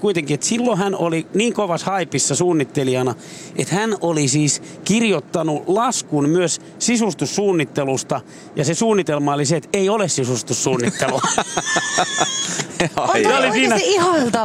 kuitenkin, että silloin hän oli niin kovassa haipissa suunnittelijana, että hän oli siis kirjoittanut laskun myös sisustussuunnittelusta. Ja se suunnitelma oli se, että ei ole sisustussuunnittelua. On toi oikeasti ihailtavaa.